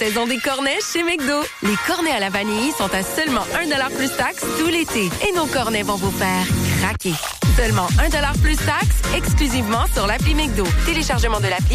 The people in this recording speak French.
saison des cornets chez McDo. Les cornets à la vanille sont à seulement 1$ plus taxes tout l'été. Et nos cornets vont vous faire craquer. Seulement 1$ plus taxes, exclusivement sur l'appli McDo. Téléchargement de l'appli